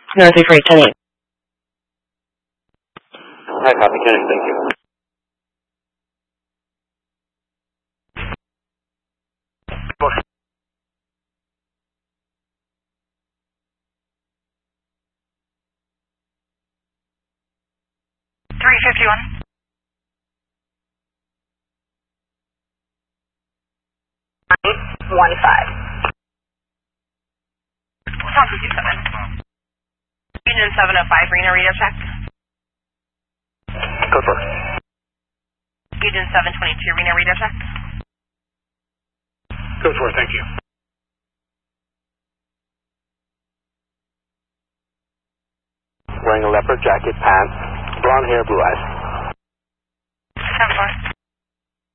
North Freight 10-8. Hi, copy, 10, thank you. Book. 351. 915. South 57. Union 705, Reno, radio check. Code 4. Union 722, Reno, radio check. Code 4, thank you. Wearing a leopard jacket, pants, blonde hair, blue eyes. 10-4.